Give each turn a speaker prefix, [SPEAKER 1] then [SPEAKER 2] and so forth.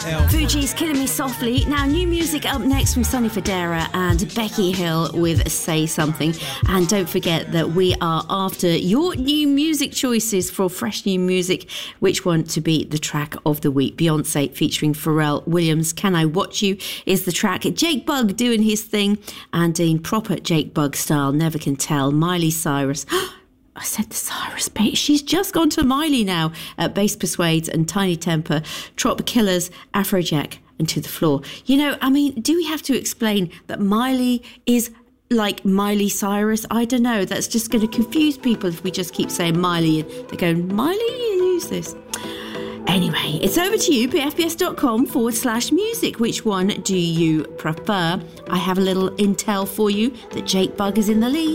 [SPEAKER 1] Fuji's Killing Me Softly. Now, new music up next from Sonny Fodera and Becky Hill with Say Something. And don't forget that we are after your new music choices for fresh new music. Which one to be the track of the week? Beyonce featuring Pharrell Williams, Can I Watch You is the track. Jake Bugg doing his thing and in proper Jake Bugg style, Never Can Tell. Miley Cyrus. I said the Cyrus bit. She's just gone to Miley now. Bass Persuades and Tiny Temper, Trop Killers, Afrojack and To the Floor. You know, I mean, do we have to explain that Miley is like Miley Cyrus? I don't know. That's just going to confuse people if we just keep saying Miley and they're going, Miley, you use this. Anyway, it's over to you, pfbs.com/music. Which one do you prefer? I have a little intel for you that Jake Bugg is in the lead.